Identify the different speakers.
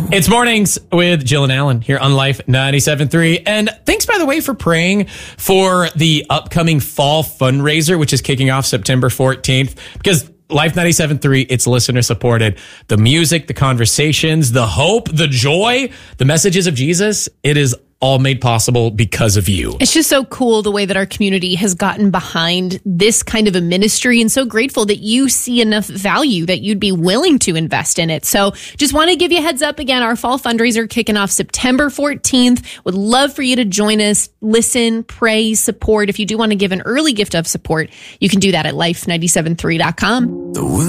Speaker 1: It's Mornings with Jill and Alan here on Life 97.3. And thanks, by the way, for praying for the upcoming fall fundraiser, which is kicking off September 14th. Because Life 97.3, it's listener supported. The music, the conversations, the hope, the joy, the messages of Jesus, it is all made possible because of you.
Speaker 2: It's just so cool the way that our community has gotten behind this kind of a ministry, and so grateful that you see enough value that you'd be willing to invest in it. So just want to give you a heads up again, our fall fundraiser kicking off September 14th. Would love for you to join us, listen, pray, support. If you do want to give an early gift of support, you can do that at life973.com.